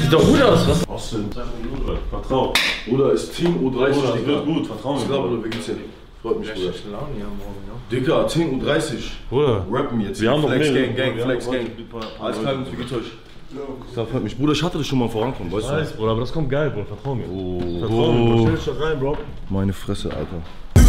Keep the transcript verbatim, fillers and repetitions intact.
Sieht doch gut aus, was? Was denn? Vertrau. Bruder, ist Team U dreißig, Bruder, Digga. wird gut, vertrau mir. Ich glaube, du geht's ja nicht. Freut mich, Bruder. Laune hier morgen, ja. Digga, Team U dreißig. Bruder. Rappen jetzt. Wir haben noch Flex mehrere, Gang, Gang, wir Flex haben noch Gang. Leute. Alles klar, wie geht's euch? Das freut mich. Bruder, ich hatte das schon mal vorankommen, weißt du? Nice, Bruder, aber das kommt geil, Bruder. Vertrau mir. Oh, Vertrau mir, Bro. Stell dich doch rein, Bro. Meine Fresse, Alter.